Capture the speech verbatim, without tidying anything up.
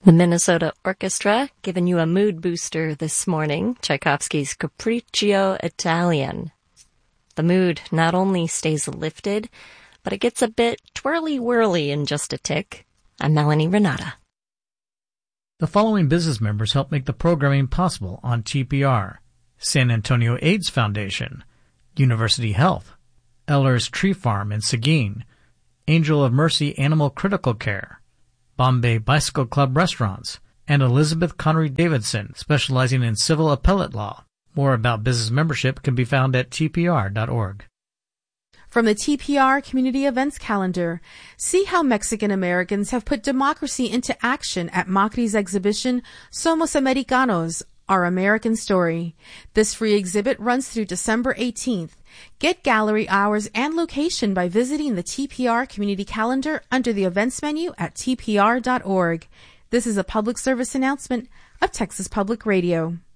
The Minnesota Orchestra giving you a mood booster this morning, Tchaikovsky's Capriccio Italian. The mood not only stays lifted, but it gets a bit twirly-whirly in just a tick. I'm Melanie Renata. The following business members help make the programming possible on T P R: San Antonio AIDS Foundation, University Health, Eller's Tree Farm in Seguin, Angel of Mercy Animal Critical Care, Bombay Bicycle Club Restaurants, and Elizabeth Connery Davidson, specializing in civil appellate law. More about business membership can be found at T P R dot org. From the T P R Community Events Calendar, see how Mexican Americans have put democracy into action at Macri's exhibition Somos Americanos, Our American Story. This free exhibit runs through December eighteenth. Get gallery hours and location by visiting the T P R Community Calendar under the events menu at T P R dot org. This is a public service announcement of Texas Public Radio.